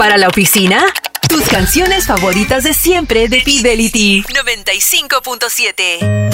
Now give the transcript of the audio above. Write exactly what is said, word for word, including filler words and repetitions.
para la oficina? Tus canciones favoritas de siempre de Fidelity noventa y cinco punto siete.